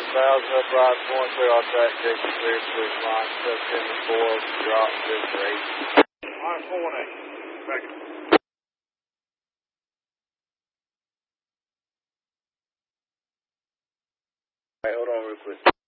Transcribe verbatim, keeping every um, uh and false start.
seven thousand, upright point, clear all track, Jason clear, switch line, stuck in the four, drop, six or eight. Line four one eight. Back. Alright, hold on real quick.